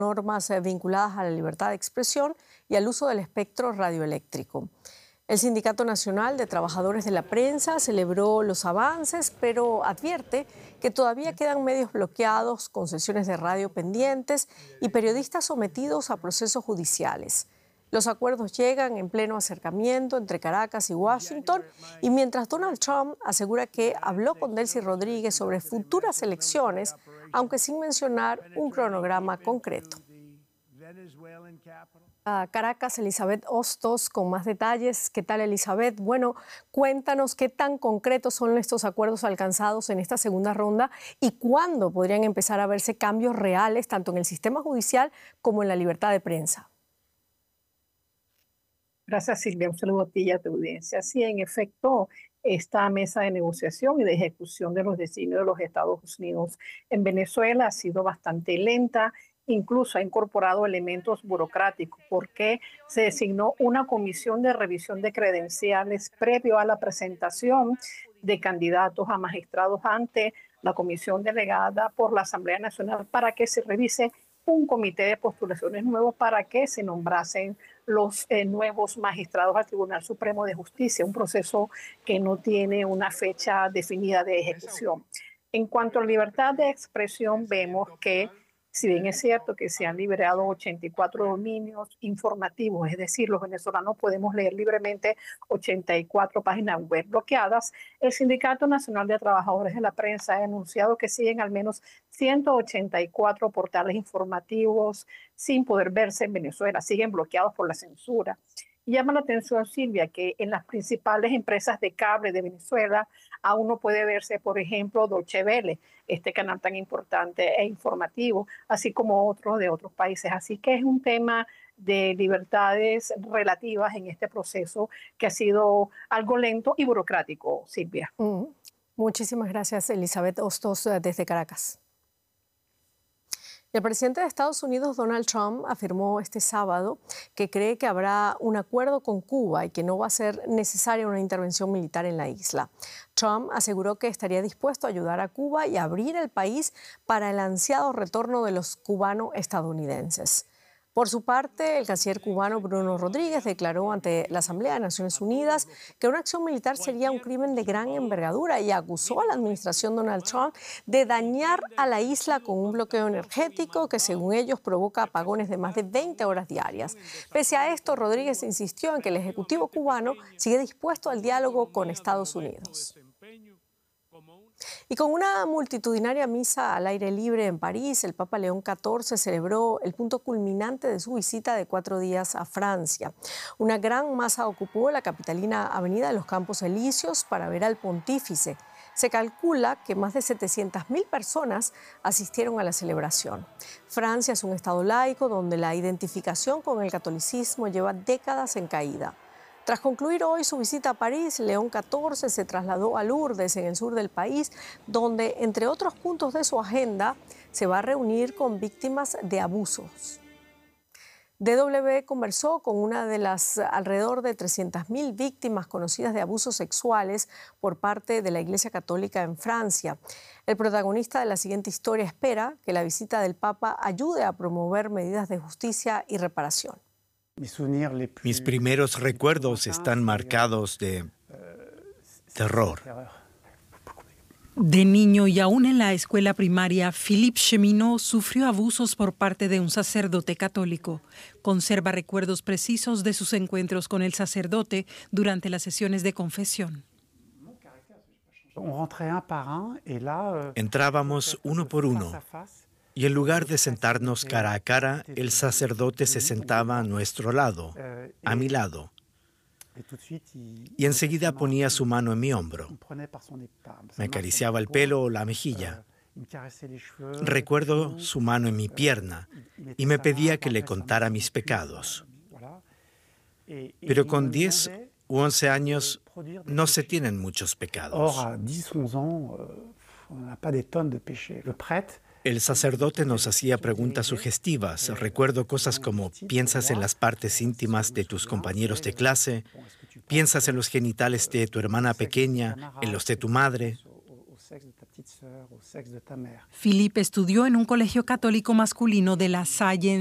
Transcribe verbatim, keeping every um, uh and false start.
normas eh, vinculadas a la libertad de expresión y al uso del espectro radioeléctrico. El Sindicato Nacional de Trabajadores de la Prensa celebró los avances, pero advierte que todavía quedan medios bloqueados, concesiones de radio pendientes y periodistas sometidos a procesos judiciales. Los acuerdos llegan en pleno acercamiento entre Caracas y Washington, y mientras Donald Trump asegura que habló con Delcy Rodríguez sobre futuras elecciones, aunque sin mencionar un cronograma concreto. A Caracas, Elizabeth Hostos, con más detalles. ¿Qué tal, Elizabeth? Bueno, cuéntanos qué tan concretos son estos acuerdos alcanzados en esta segunda ronda y cuándo podrían empezar a verse cambios reales tanto en el sistema judicial como en la libertad de prensa. Gracias, Silvia. Un saludo a ti y a tu audiencia. Sí, en efecto, esta mesa de negociación y de ejecución de los designios de los Estados Unidos en Venezuela ha sido bastante lenta. Incluso ha incorporado elementos burocráticos porque se designó una comisión de revisión de credenciales previo a la presentación de candidatos a magistrados ante la comisión delegada por la Asamblea Nacional para que se revise un comité de postulaciones nuevo para que se nombrasen los eh, nuevos magistrados al Tribunal Supremo de Justicia, un proceso que no tiene una fecha definida de ejecución. En cuanto a libertad de expresión, vemos que si bien es cierto que se han liberado ochenta y cuatro dominios informativos, es decir, los venezolanos podemos leer libremente ochenta y cuatro páginas web bloqueadas, el Sindicato Nacional de Trabajadores de la Prensa ha anunciado que siguen al menos ciento ochenta y cuatro portales informativos sin poder verse en Venezuela, siguen bloqueados por la censura. Y llama la atención, Silvia, que en las principales empresas de cable de Venezuela aún no puede verse, por ejemplo, Deutsche Welle, este canal tan importante e informativo, así como otros de otros países. Así que es un tema de libertades relativas en este proceso que ha sido algo lento y burocrático, Silvia. Mm. Muchísimas gracias, Elizabeth Hostos, desde Caracas. El presidente de Estados Unidos, Donald Trump, afirmó este sábado que cree que habrá un acuerdo con Cuba y que no va a ser necesaria una intervención militar en la isla. Trump aseguró que estaría dispuesto a ayudar a Cuba y a abrir el país para el ansiado retorno de los cubano-estadounidenses. Por su parte, el canciller cubano Bruno Rodríguez declaró ante la Asamblea de Naciones Unidas que una acción militar sería un crimen de gran envergadura y acusó a la administración Donald Trump de dañar a la isla con un bloqueo energético que, según ellos, provoca apagones de más de veinte horas diarias. Pese a esto, Rodríguez insistió en que el Ejecutivo cubano sigue dispuesto al diálogo con Estados Unidos. Y con una multitudinaria misa al aire libre en París, el Papa León catorce celebró el punto culminante de su visita de cuatro días a Francia. Una gran masa ocupó la capitalina avenida de los Campos Elíseos para ver al pontífice. Se calcula que más de setecientas mil personas asistieron a la celebración. Francia es un estado laico donde la identificación con el catolicismo lleva décadas en caída. Tras concluir hoy su visita a París, León catorce se trasladó a Lourdes, en el sur del país, donde, entre otros puntos de su agenda, se va a reunir con víctimas de abusos. D W conversó con una de las alrededor de trescientas mil víctimas conocidas de abusos sexuales por parte de la Iglesia Católica en Francia. El protagonista de la siguiente historia espera que la visita del Papa ayude a promover medidas de justicia y reparación. Mis primeros recuerdos están marcados de terror. De niño y aún en la escuela primaria, Philippe Cheminot sufrió abusos por parte de un sacerdote católico. Conserva recuerdos precisos de sus encuentros con el sacerdote durante las sesiones de confesión. Entrábamos uno por uno. Y en lugar de sentarnos cara a cara, el sacerdote se sentaba a nuestro lado, a mi lado. Y enseguida ponía su mano en mi hombro. Me acariciaba el pelo o la mejilla. Recuerdo su mano en mi pierna y me pedía que le contara mis pecados. Pero con diez u once años no se tienen muchos pecados. El sacerdote nos hacía preguntas sugestivas. Recuerdo cosas como: ¿piensas en las partes íntimas de tus compañeros de clase? ¿Piensas en los genitales de tu hermana pequeña, en los de tu madre? Philippe estudió en un colegio católico masculino de La Salle